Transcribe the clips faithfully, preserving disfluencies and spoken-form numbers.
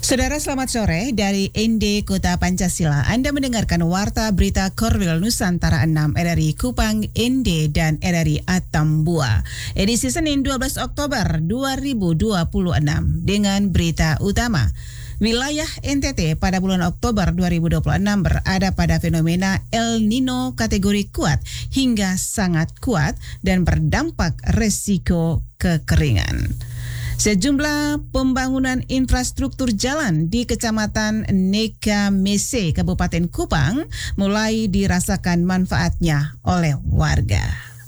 Saudara, selamat sore dari N D Kota Pancasila. Anda mendengarkan Warta Berita Korwil Nusantara enam R R I Kupang, N D, dan R R I Atambua. Edisi Senin dua belas Oktober dua ribu dua puluh enam dengan berita utama. Wilayah N T T pada bulan Oktober dua ribu dua puluh enam berada pada fenomena El Nino kategori kuat hingga sangat kuat dan berdampak resiko kekeringan. Sejumlah pembangunan infrastruktur jalan di Kecamatan Nekamese, Kabupaten Kupang mulai dirasakan manfaatnya oleh warga.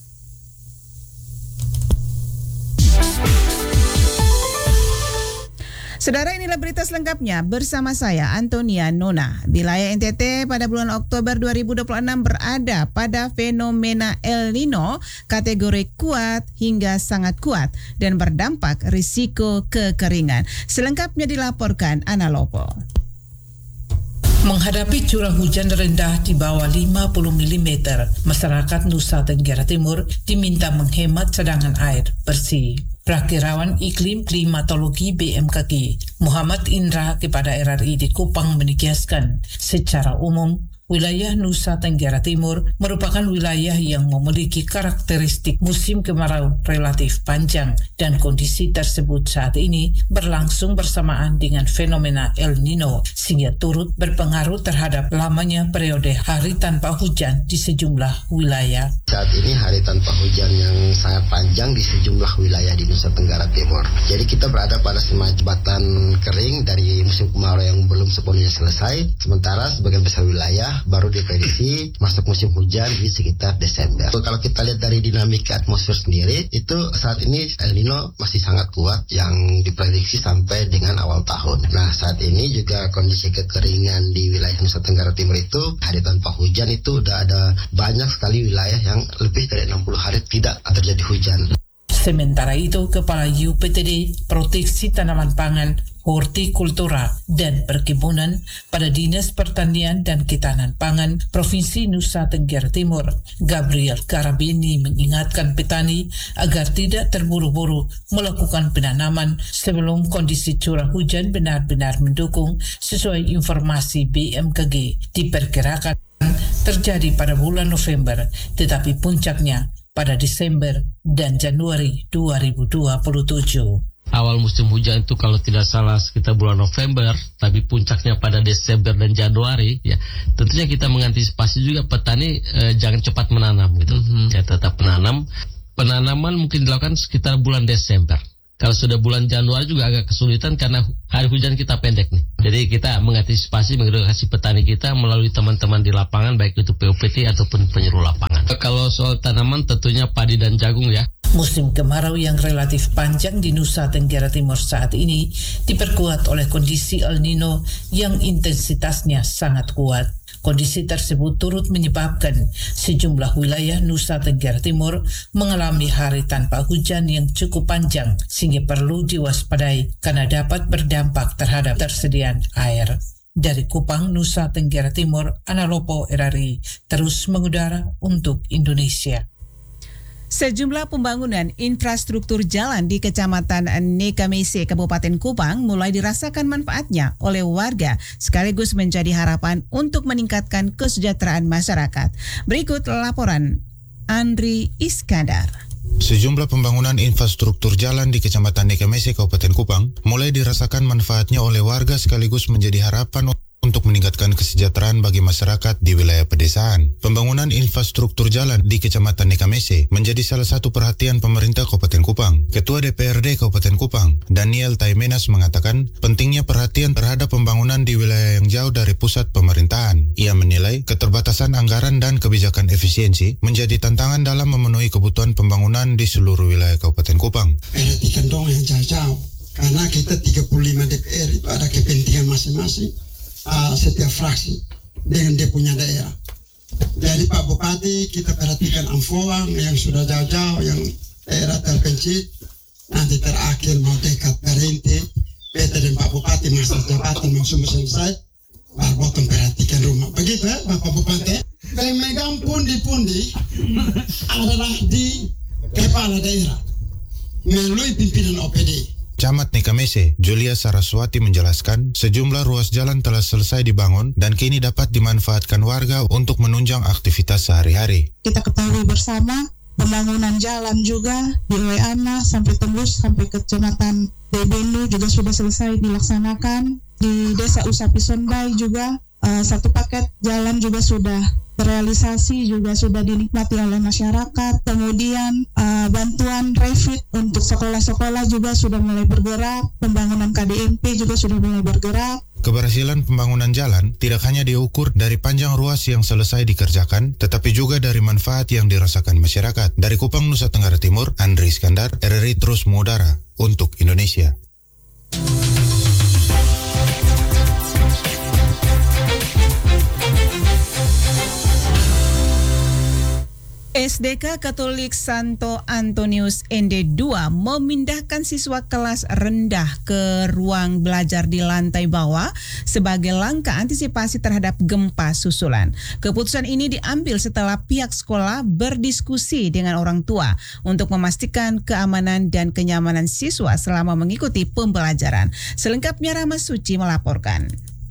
Saudara, inilah berita selengkapnya bersama saya, Antonia Nona. Wilayah N T T pada bulan Oktober dua ribu dua puluh enam berada pada fenomena El Nino kategori kuat hingga sangat kuat dan berdampak risiko kekeringan. Selengkapnya dilaporkan Ana Lopo. Menghadapi curah hujan rendah di bawah lima puluh milimeter, masyarakat Nusa Tenggara Timur diminta menghemat cadangan air bersih. Prakirawan Iklim Klimatologi B M K G, Muhammad Indra kepada R R I di Kupang menegaskan, secara umum wilayah Nusa Tenggara Timur merupakan wilayah yang memiliki karakteristik musim kemarau relatif panjang dan kondisi tersebut saat ini berlangsung bersamaan dengan fenomena El Nino sehingga turut berpengaruh terhadap lamanya periode hari tanpa hujan di sejumlah wilayah. Saat ini hari tanpa hujan yang sangat panjang di sejumlah wilayah di Nusa Tenggara Timur. Jadi kita berada pada semacam jembatan kering dari musim kemarau yang belum sepenuhnya selesai, sementara sebagian besar wilayah baru diprediksi masuk musim hujan di sekitar Desember. Kalau kita lihat dari dinamika atmosfer sendiri, itu saat ini El Nino masih sangat kuat yang diprediksi sampai dengan awal tahun. Nah, saat ini juga kondisi kekeringan di wilayah Nusa Tenggara Timur itu hari tanpa hujan itu udah ada banyak sekali wilayah yang lebih dari enam puluh hari tidak terjadi hujan. Sementara itu, Kepala U P T D Proteksi Tanaman Pangan, Hortikultura dan Perkebunan pada Dinas Pertanian dan Ketahanan Pangan Provinsi Nusa Tenggara Timur, Gabriel Karabini, mengingatkan petani agar tidak terburu-buru melakukan penanaman sebelum kondisi curah hujan benar-benar mendukung. Sesuai informasi B M K G, diperkirakan terjadi pada bulan November, tetapi puncaknya pada Desember dan Januari dua ribu dua puluh tujuh. Awal musim hujan itu kalau tidak salah sekitar bulan November, tapi puncaknya pada Desember dan Januari, ya tentunya kita mengantisipasi juga petani eh, jangan cepat menanam gitu, mm-hmm. ya tetap menanam. Penanaman mungkin dilakukan sekitar bulan Desember. Kalau sudah bulan Januari juga agak kesulitan karena hari hujan kita pendek nih. Jadi kita mengantisipasi, mengedukasi petani kita melalui teman-teman di lapangan, baik itu P U P T ataupun penyuluh lapangan. Kalau soal tanaman tentunya padi dan jagung ya. Musim kemarau yang relatif panjang di Nusa Tenggara Timur saat ini diperkuat oleh kondisi El Nino yang intensitasnya sangat kuat. Kondisi tersebut turut menyebabkan sejumlah wilayah Nusa Tenggara Timur mengalami hari tanpa hujan yang cukup panjang sehingga perlu diwaspadai karena dapat berdampak terhadap tersediaan air. Dari Kupang, Nusa Tenggara Timur, Ana Lopo, R R I, terus mengudara untuk Indonesia. Sejumlah pembangunan infrastruktur jalan di Kecamatan Nekamese, Kabupaten Kupang mulai dirasakan manfaatnya oleh warga sekaligus menjadi harapan untuk meningkatkan kesejahteraan masyarakat. Berikut laporan Andri Iskandar. Sejumlah pembangunan infrastruktur jalan di Kecamatan Nekamese, Kabupaten Kupang mulai dirasakan manfaatnya oleh warga sekaligus menjadi harapan untuk meningkatkan kesejahteraan bagi masyarakat di wilayah pedesaan. Pembangunan infrastruktur jalan di Kecamatan Nekamese menjadi salah satu perhatian pemerintah Kabupaten Kupang. Ketua D P R D Kabupaten Kupang, Daniel Taimenas, mengatakan pentingnya perhatian terhadap pembangunan di wilayah yang jauh dari pusat pemerintahan. Ia menilai keterbatasan anggaran dan kebijakan efisiensi menjadi tantangan dalam memenuhi kebutuhan pembangunan di seluruh wilayah Kabupaten Kupang. Perhatikan dong yang jauh-jauh, karena kita tiga puluh lima D P R itu ada kepentingan masing-masing. Uh, setiap fraksi dengan dia punya daerah. Jadi Pak Bupati, kita perhatikan Amfoang yang sudah jauh-jauh, yang daerah terpencil, nanti terakhir mau dekat Perente, Beta dan Pak Bupati masa jabatan mau semua selesai, baru potong perhatikan rumah. Begitu ya Bapak Bupati. Pemegang pundi-pundi adalah di kepala daerah melalui pimpinan O P D. Camat Nikamese, Julia Saraswati menjelaskan sejumlah ruas jalan telah selesai dibangun dan kini dapat dimanfaatkan warga untuk menunjang aktivitas sehari-hari. Kita ketahui bersama pembangunan jalan juga di Weana sampai tembus sampai ke Kecamatan Debelu juga sudah selesai dilaksanakan. Di Desa Usapi Sonbai juga uh, satu paket jalan juga sudah terrealisasi, juga sudah dinikmati oleh masyarakat. Kemudian uh, bantuan refit untuk sekolah-sekolah juga sudah mulai bergerak. Pembangunan K D M P juga sudah mulai bergerak. Keberhasilan pembangunan jalan tidak hanya diukur dari panjang ruas yang selesai dikerjakan, tetapi juga dari manfaat yang dirasakan masyarakat. Dari Kupang, Nusa Tenggara Timur, Andri Iskandar, R R I terus mengudara untuk Indonesia. S D K Katolik Santo Antonius N D dua memindahkan siswa kelas rendah ke ruang belajar di lantai bawah sebagai langkah antisipasi terhadap gempa susulan. Keputusan ini diambil setelah pihak sekolah berdiskusi dengan orang tua untuk memastikan keamanan dan kenyamanan siswa selama mengikuti pembelajaran. Selengkapnya Rahma Suci melaporkan.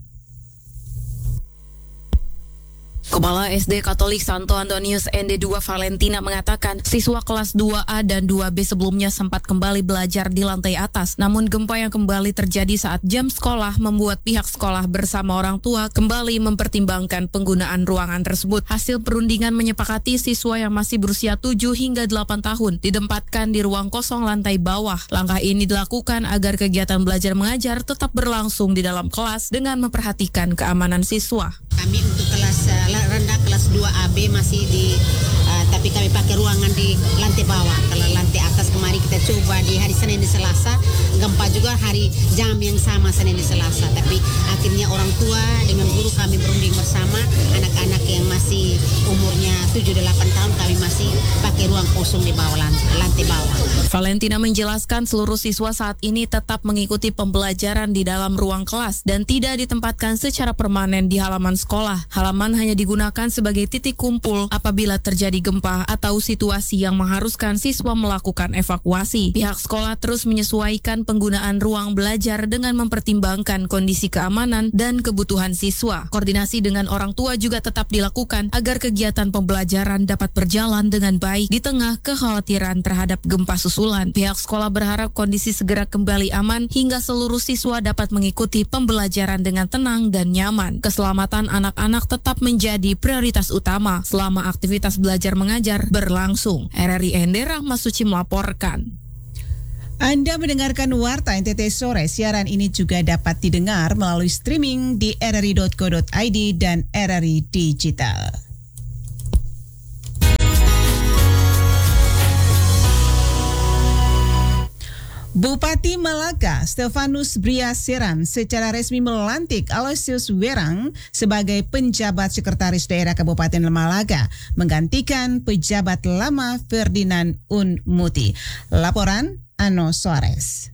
Kepala S D Katolik Santo Antonius N D dua Valentina mengatakan siswa kelas dua A dan dua B sebelumnya sempat kembali belajar di lantai atas. Namun gempa yang kembali terjadi saat jam sekolah membuat pihak sekolah bersama orang tua kembali mempertimbangkan penggunaan ruangan tersebut. Hasil perundingan menyepakati siswa yang masih berusia tujuh hingga delapan tahun ditempatkan di ruang kosong lantai bawah. Langkah ini dilakukan agar kegiatan belajar mengajar tetap berlangsung di dalam kelas dengan memperhatikan keamanan siswa. Kami untuk kelas uh, rendah kelas dua A B masih di uh, tapi kami pakai ruangan di lantai bawah. Kalau lantai atas kemarin kita coba di hari Senin di Selasa, gempa juga hari jam yang sama Senin di Selasa. Tapi akhirnya orang tua dengan guru kami berunding bersama, anak-anak yang masih umurnya tujuh delapan tahun kami masih pakai ruang kosong di bawah lantai, lantai bawah. Valentina menjelaskan seluruh siswa saat ini tetap mengikuti pembelajaran di dalam ruang kelas dan tidak ditempatkan secara permanen di halaman sekolah. Halaman hanya digunakan sebagai titik kumpul apabila terjadi gempa atau situasi yang mengharuskan siswa melakukan evakuasi. Pihak sekolah terus menyesuaikan penggunaan ruang belajar dengan mempertimbangkan kondisi keamanan dan kebutuhan siswa. Koordinasi dengan orang tua juga tetap dilakukan agar kegiatan pembelajaran dapat berjalan dengan baik di tengah kekhawatiran terhadap gempa susulan. Pihak sekolah berharap kondisi segera kembali aman hingga seluruh siswa dapat mengikuti pembelajaran dengan tenang dan nyaman. Keselamatan anak-anak tetap menjadi prioritas utama selama aktivitas belajar mengajar berlangsung. R R I N D Rahma Suci melaporkan. Anda mendengarkan Warta N T T Sore. Siaran ini juga dapat didengar melalui streaming di r r i dot co dot i d dan R R I Digital. Bupati Malaka, Stefanus Bria Seran, secara resmi melantik Aloysius Werang sebagai penjabat sekretaris daerah Kabupaten Malaka, menggantikan pejabat lama Ferdinand Unmuti. Laporan Ano Suarez.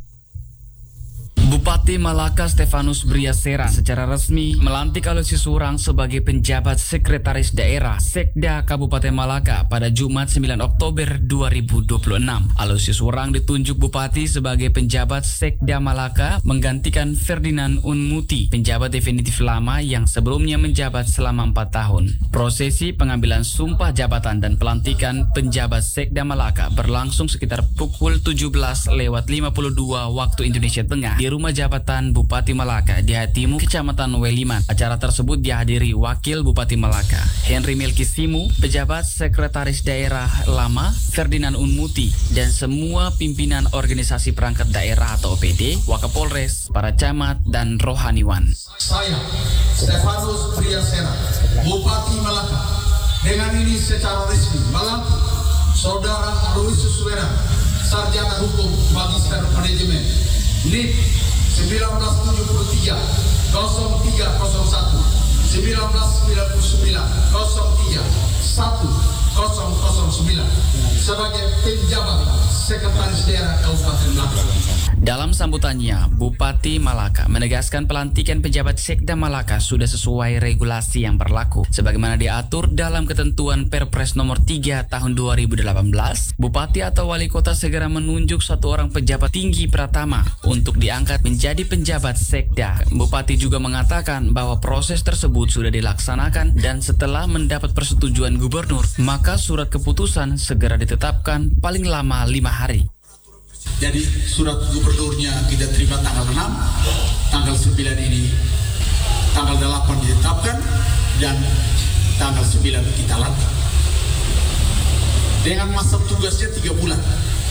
Bupati Malaka Stefanus Bria Seran secara resmi melantik Aloysius Werang sebagai penjabat sekretaris daerah Sekda Kabupaten Malaka pada Jumat sembilan Oktober dua ribu dua puluh enam. Aloysius Werang ditunjuk Bupati sebagai penjabat Sekda Malaka menggantikan Ferdinand Unmuti, penjabat definitif lama yang sebelumnya menjabat selama empat tahun. Prosesi pengambilan sumpah jabatan dan pelantikan penjabat Sekda Malaka berlangsung sekitar pukul tujuh belas lewat lima puluh dua waktu Indonesia Tengah di Rumah Jabatan Bupati Malaka di Hatimu, Kecamatan Weliman. Acara tersebut dihadiri Wakil Bupati Malaka Henry Melkisimu, pejabat sekretaris daerah lama Ferdinand Unmuti, dan semua pimpinan organisasi perangkat daerah atau O P D, Wakapolres, para camat, dan rohaniwan. Saya, Stefanus Bria Seran, Bupati Malaka, dengan ini secara resmi melantik Saudara Aloysius Werang, Sarjana Hukum Magister Manajemen, N I P sembilan belas tujuh puluh tiga nol tiga nol satu sembilan belas sembilan puluh sembilan nol tiga satu nol nol sembilan sebagai penjabat sekretaris daerah Kabupaten Malaka. Dalam sambutannya, Bupati Malaka menegaskan pelantikan pejabat Sekda Malaka sudah sesuai regulasi yang berlaku. Sebagaimana diatur dalam ketentuan Perpres nomor tiga tahun dua ribu delapan belas, Bupati atau Wali Kota segera menunjuk satu orang pejabat tinggi pratama untuk diangkat menjadi penjabat Sekda. Bupati juga mengatakan bahwa proses tersebut sudah dilaksanakan dan setelah mendapat persetujuan Gubernur, maka surat keputusan segera ditetapkan paling lama lima hari. Jadi surat gubernurnya kita terima tanggal enam, tanggal sembilan ini, tanggal delapan ditetapkan, dan tanggal sembilan kita lantik. Dengan masa tugasnya tiga bulan.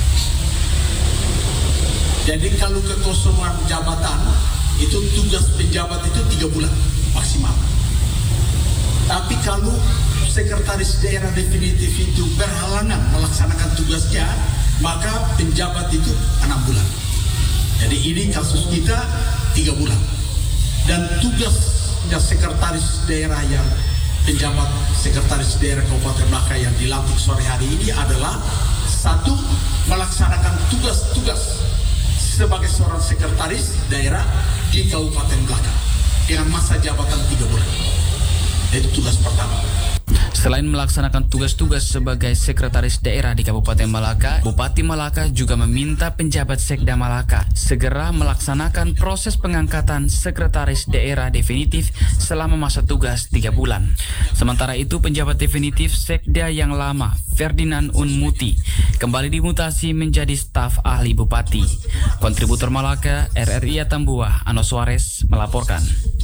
Jadi kalau kekosongan jabatan, itu tugas penjabat itu tiga bulan maksimal. Tapi kalau sekretaris daerah definitif itu berhalangan melaksanakan tugasnya, maka penjabat itu enam bulan. Jadi ini kasus kita tiga bulan. Dan tugas sekretaris daerah yang penjabat sekretaris daerah Kabupaten Malaka yang dilantik sore hari ini adalah satu, melaksanakan tugas-tugas sebagai seorang sekretaris daerah di Kabupaten Malaka dengan masa jabatan tiga bulan. Itu tugas pertama. Selain melaksanakan tugas-tugas sebagai sekretaris daerah di Kabupaten Malaka, Bupati Malaka juga meminta penjabat Sekda Malaka segera melaksanakan proses pengangkatan sekretaris daerah definitif selama masa tugas tiga bulan. Sementara itu, penjabat definitif Sekda yang lama, Ferdinand Unmuti, kembali dimutasi menjadi staf ahli Bupati. Kontributor Malaka, R R I Atambua, Ano Suarez melaporkan.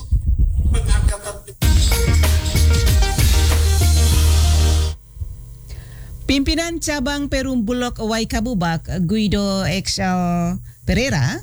Pimpinan Cabang Perum Bulog Waikabubak, Guido X L Pereira,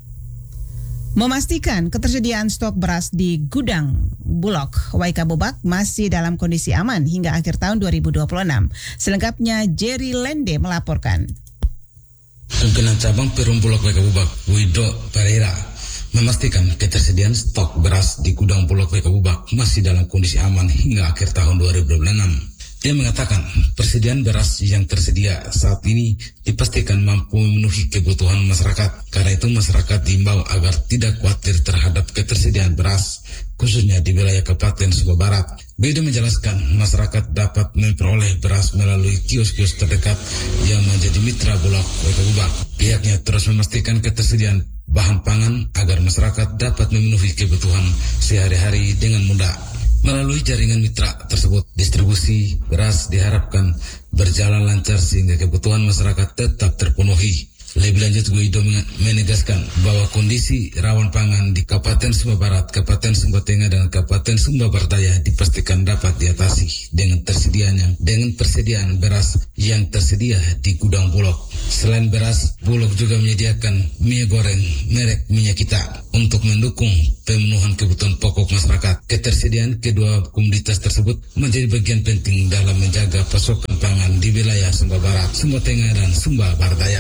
memastikan ketersediaan stok beras di gudang Bulog Waikabubak masih dalam kondisi aman hingga akhir tahun dua ribu dua puluh enam. Selengkapnya Jerry Lende melaporkan. Pimpinan Cabang Perum Bulog Waikabubak, Guido Pereira, memastikan ketersediaan stok beras di gudang Bulog Waikabubak masih dalam kondisi aman hingga akhir tahun dua ribu dua puluh enam. Dia mengatakan persediaan beras yang tersedia saat ini dipastikan mampu memenuhi kebutuhan masyarakat. Karena itu masyarakat diimbau agar tidak khawatir terhadap ketersediaan beras, khususnya di wilayah Kabupaten Sumba Barat. Guido menjelaskan masyarakat dapat memperoleh beras melalui kios-kios terdekat yang menjadi mitra Bulog Waikabubak. Pihaknya terus memastikan ketersediaan bahan pangan agar masyarakat dapat memenuhi kebutuhan sehari-hari dengan mudah. Melalui jaringan mitra tersebut, distribusi beras diharapkan berjalan lancar sehingga kebutuhan masyarakat tetap terpenuhi. Lebih lanjut, Guido menegaskan bahwa kondisi rawan pangan di Kabupaten Sumba Barat, Kabupaten Sumba Tengah, dan Kabupaten Sumba Barat Daya dipastikan dapat diatasi dengan tersedianya dengan persediaan beras yang tersedia di gudang Bulog. Selain beras, Bulog juga menyediakan minyak goreng merek Minyak Kita untuk mendukung pemenuhan kebutuhan pokok masyarakat. Ketersediaan kedua komoditas tersebut menjadi bagian penting dalam menjaga pasokan pangan di wilayah Sumba Barat, Sumba Tengah, dan Sumba Barat Daya.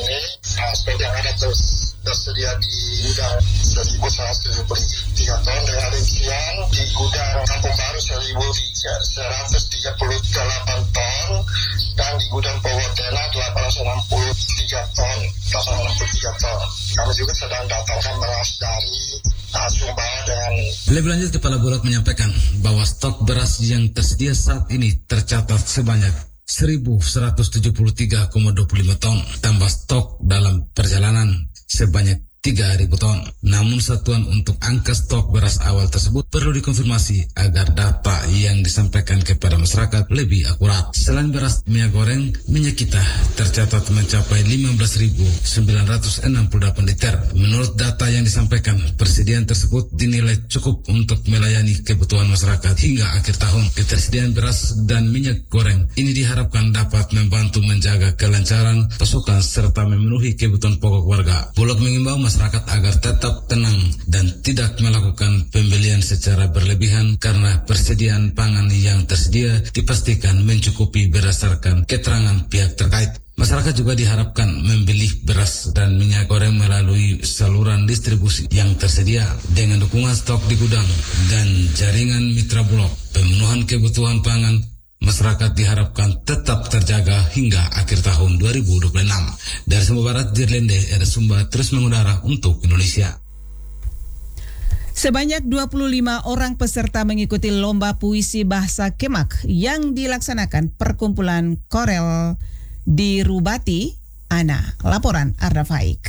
Stok yang ada terus tersedia di gudang seribu seratus tujuh puluh tiga ton dengan rincian di gudang Kampung Baru seribu seratus tiga puluh delapan ton dan di gudang Powotena delapan ratus enam puluh tiga ton. delapan ratus enam puluh tiga ton. Kami juga sedang datangkan beras dari Sumba dengan. Lebih lanjut, Kepala Bulog menyampaikan bahwa stok beras yang tersedia saat ini tercatat sebanyak seribu seratus tujuh puluh tiga koma dua puluh lima ton, tambah stok dalam perjalanan sebanyak tiga ribu ton. Namun satuan untuk angka stok beras awal tersebut perlu dikonfirmasi agar data yang disampaikan kepada masyarakat lebih akurat. Selain beras, minyak goreng Minyak Kita tercatat mencapai lima belas ribu sembilan ratus enam puluh delapan liter. Menurut data yang disampaikan, persediaan tersebut dinilai cukup untuk melayani kebutuhan masyarakat hingga akhir tahun. Ketersediaan beras dan minyak goreng ini diharapkan dapat membantu menjaga kelancaran pasokan serta memenuhi kebutuhan pokok warga. Bulog mengimbau masyarakat agar tetap tenang dan tidak melakukan pembelian secara berlebihan karena persediaan pangan yang tersedia dipastikan mencukupi berdasarkan keterangan pihak terkait. Masyarakat juga diharapkan membeli beras dan minyak goreng melalui saluran distribusi yang tersedia dengan dukungan stok di gudang dan jaringan mitra Bulog. Pemenuhan kebutuhan pangan masyarakat diharapkan tetap terjaga hingga akhir tahun dua ribu dua puluh enam. Dari Sumba Barat, Dirlende, Era Sumba terus mengudara untuk Indonesia. Sebanyak dua puluh lima orang peserta mengikuti lomba puisi bahasa Kemak yang dilaksanakan perkumpulan Korel di Rubati, Ana. Laporan Arda Faik.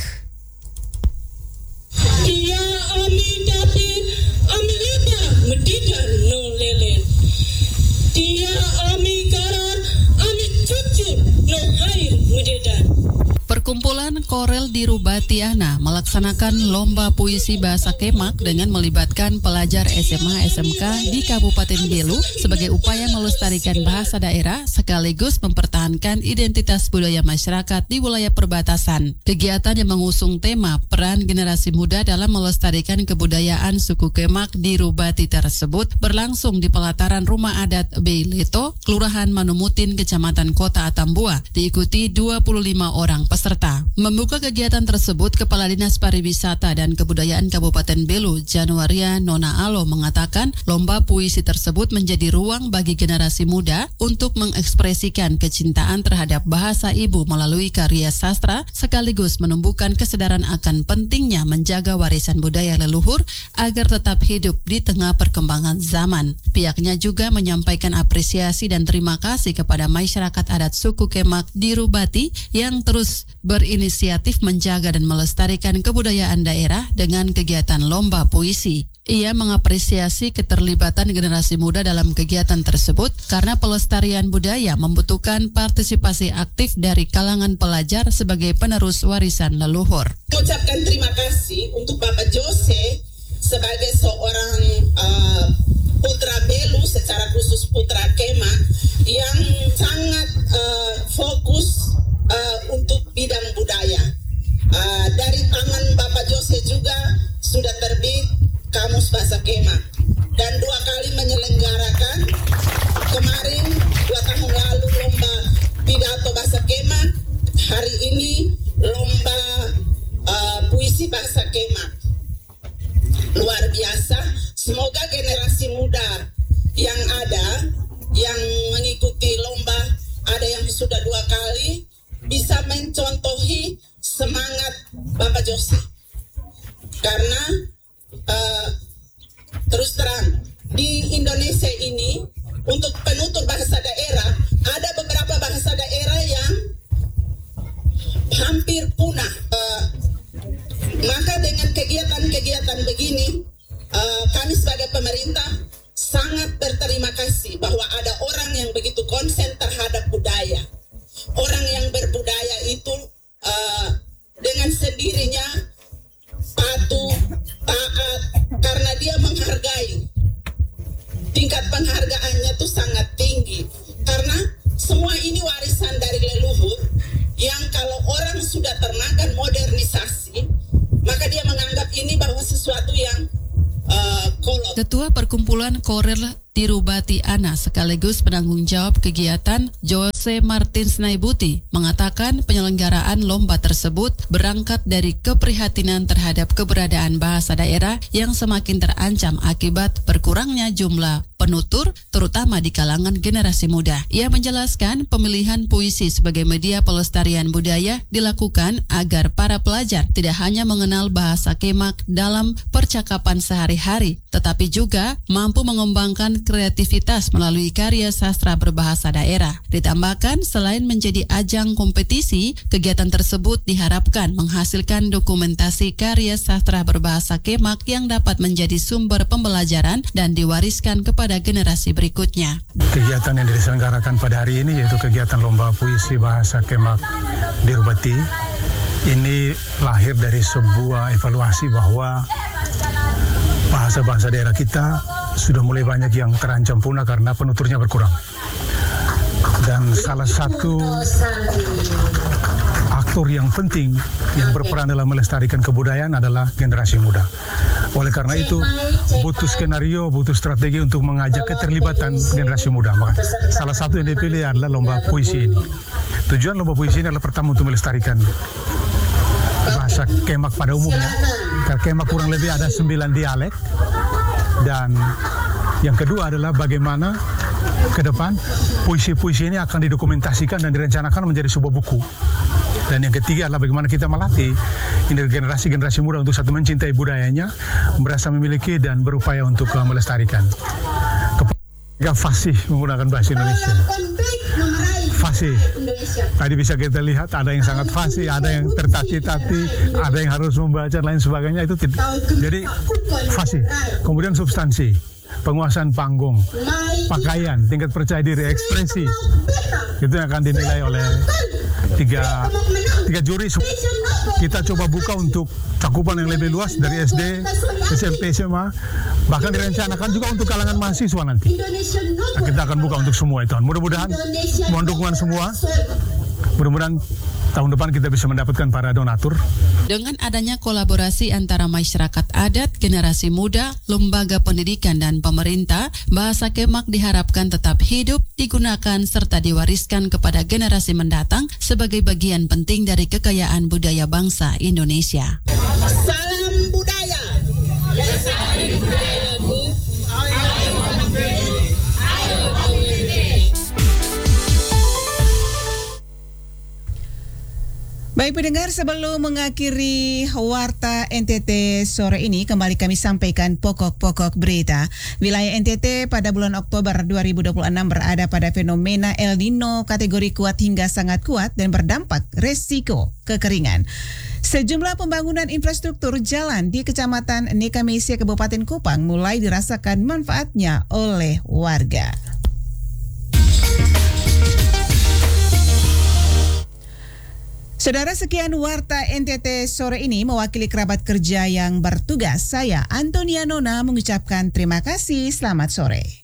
Dia ami dati ami leda medidan no lele. Dia ami karar ami cucur no air medidan. Perkumpulan Korel di Rubati Ana melaksanakan lomba puisi bahasa Kemak dengan melibatkan pelajar S M A S M K di Kabupaten Belu sebagai upaya melestarikan bahasa daerah sekaligus mempertahankan identitas budaya masyarakat di wilayah perbatasan. Kegiatan yang mengusung tema peran generasi muda dalam melestarikan kebudayaan suku Kemak di Rubati tersebut berlangsung di pelataran Rumah Adat Beileto, Kelurahan Manumutin, Kecamatan Kota Atambua, diikuti dua puluh lima orang peserta. Membuka kegiatan tersebut, Kepala Dinas Pariwisata dan Kebudayaan Kabupaten Belu, Januaria Nona Alo, mengatakan lomba puisi tersebut menjadi ruang bagi generasi muda untuk mengekspresikan kecintaan terhadap bahasa ibu melalui karya sastra, sekaligus menumbuhkan kesadaran akan pentingnya menjaga warisan budaya leluhur agar tetap hidup di tengah perkembangan zaman. Pihaknya juga menyampaikan apresiasi dan terima kasih kepada masyarakat adat suku Kemak di Rubati yang terus berinisiatif menjaga dan melestarikan kebudayaan daerah dengan kegiatan lomba puisi. Ia mengapresiasi keterlibatan generasi muda dalam kegiatan tersebut karena pelestarian budaya membutuhkan partisipasi aktif dari kalangan pelajar sebagai penerus warisan leluhur. Mengucapkan terima kasih untuk Bapak Jose sebagai seorang uh, putra Belu, secara khusus putra Kemak, yang sangat uh, fokus uh, untuk bidang budaya. Uh, dari tangan Bapak Jose juga sudah terbit Kamus Bahasa Kemak, dan dua kali menyelenggarakan kemarin dua tahun lalu lomba pidato bahasa Kemak, hari ini lomba uh, puisi bahasa Kemak. Luar biasa. Semoga generasi muda yang ada yang mengikuti lomba, ada yang sudah dua kali, bisa mencontohi semangat Bapak Jose. Karena Uh, terus terang di Indonesia ini untuk penutur bahasa daerah ada beberapa bahasa daerah yang hampir punah. Uh, maka dengan kegiatan-kegiatan begini uh, kami sebagai pemerintah sangat berterima kasih bahwa ada orang yang begitu konsen terhadap budaya. Orang yang berbudaya itu uh, dengan sendirinya patuh, taat, karena dia menghargai. Tingkat penghargaannya itu sangat tinggi, karena semua ini warisan dari leluhur yang kalau orang sudah termakan modernisasi, maka dia menganggap ini bahwa sesuatu yang uh, kolot. Ketua Perkumpulan Korel di Rubati Ana sekaligus penanggung jawab kegiatan Jose Martins Naibuti mengatakan penyelenggaraan lomba tersebut berangkat dari keprihatinan terhadap keberadaan bahasa daerah yang semakin terancam akibat berkurangnya jumlah penutur terutama di kalangan generasi muda. Ia menjelaskan pemilihan puisi sebagai media pelestarian budaya dilakukan agar para pelajar tidak hanya mengenal bahasa Kemak dalam percakapan sehari-hari, tetapi juga mampu mengembangkan kreativitas melalui karya sastra berbahasa daerah. Ditambahkan, selain menjadi ajang kompetisi, kegiatan tersebut diharapkan menghasilkan dokumentasi karya sastra berbahasa Kemak yang dapat menjadi sumber pembelajaran dan diwariskan kepada generasi berikutnya. Kegiatan yang diselenggarakan pada hari ini yaitu kegiatan lomba puisi bahasa Kemak di Rubati. Ini lahir dari sebuah evaluasi bahwa bahasa-bahasa daerah kita sudah mulai banyak yang terancam punah karena penuturnya berkurang. Dan salah satu aktor yang penting yang berperan dalam melestarikan kebudayaan adalah generasi muda. Oleh karena itu, butuh skenario, butuh strategi untuk mengajak keterlibatan generasi muda. Maka salah satu yang dipilih adalah lomba puisi ini. Tujuan lomba puisi ini adalah pertama untuk melestarikan bahasa Kemak pada umumnya. Karena Kemak kurang lebih ada sembilan dialek. Dan yang kedua adalah bagaimana ke depan puisi-puisi ini akan didokumentasikan dan direncanakan menjadi sebuah buku. Dan yang ketiga adalah bagaimana kita melatih generasi-generasi muda untuk satu mencintai budayanya, merasa memiliki dan berupaya untuk uh, melestarikan. Kepada fasih menggunakan bahasa Indonesia. Fasih. Tadi bisa kita lihat ada yang sangat fasih, ada yang tertati-tati, ada yang harus membaca dan lain sebagainya, itu tidak. Jadi fasih. Kemudian substansi, penguasaan panggung, pakaian, tingkat percaya diri, ekspresi, itu yang akan dinilai oleh tiga tiga juri. Kita coba buka untuk cakupan yang lebih luas dari S D, S M P, S M A, bahkan direncanakan juga untuk kalangan mahasiswa nanti. Nah, kita akan buka untuk semua itu. Mudah-mudahan mohon dukungan semua. Mudah-mudahan tahun depan kita bisa mendapatkan para donatur. Dengan adanya kolaborasi antara masyarakat adat, generasi muda, lembaga pendidikan dan pemerintah, bahasa Kemak diharapkan tetap hidup, digunakan serta diwariskan kepada generasi mendatang sebagai bagian penting dari kekayaan budaya bangsa Indonesia. Salam budaya. Lestari budayaku. Baik pendengar, sebelum mengakhiri Warta N T T sore ini, kembali kami sampaikan pokok-pokok berita. Wilayah N T T pada bulan Oktober dua ribu dua puluh enam berada pada fenomena El Nino kategori kuat hingga sangat kuat dan berdampak resiko kekeringan. Sejumlah pembangunan infrastruktur jalan di Kecamatan Nekamesia, Kabupaten Kupang mulai dirasakan manfaatnya oleh warga. Saudara, sekian Warta N T T sore ini, mewakili kerabat kerja yang bertugas, saya Antonia Nona mengucapkan terima kasih, selamat sore.